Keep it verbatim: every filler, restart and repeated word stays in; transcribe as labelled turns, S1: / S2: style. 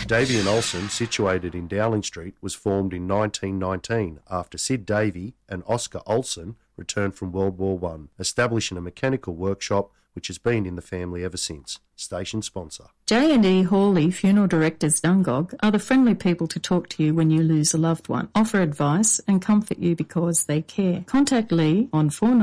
S1: Davey and Olsen, situated in Dowling Street, was formed in nineteen nineteen after Sid Davey and Oscar Olsen returned from World War One, establishing a mechanical workshop which has been in the family ever since. Station sponsor.
S2: J and E Hawley Funeral Directors Dungog are the friendly people to talk to you when you lose a loved one, offer advice and comfort you because they care. Contact Lee on four